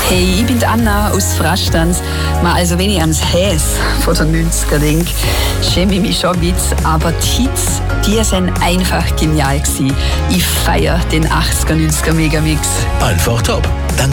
Hey, ich bin Anna aus Frastanz. Also wenn ich ans Häs von den 90er denke, schäme ich mich schon ein bisschen. Aber die Hits, die sind einfach genial gewesen. Ich feiere den 80er, 90er Megamix. Einfach top.